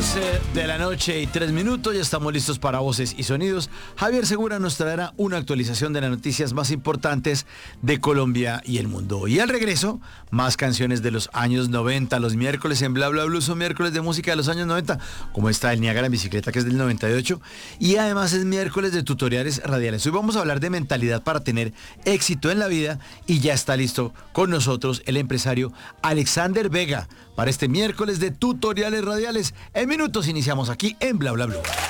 De la noche y 3 minutos, ya estamos listos para Voces y Sonidos. Javier Segura nos traerá una actualización de las noticias más importantes de Colombia y el mundo. Y al regreso, más canciones de los años 90. Los miércoles en Bla Bla Blue son miércoles de música de los años 90, como está el Niágara en bicicleta, que es del 98. Y además es miércoles de tutoriales radiales. Hoy vamos a hablar de mentalidad para tener éxito en la vida y ya está listo con nosotros el empresario Alexander Vega para este miércoles de tutoriales radiales. En minutos iniciamos aquí en Bla Bla Blue.